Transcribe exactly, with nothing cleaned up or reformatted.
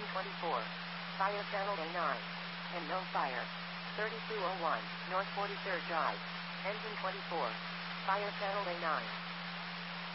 twenty-four. Fire channel A nine. And no fire. thirty-two oh one, North forty-third Drive. Engine twenty-four. Fire channel A nine.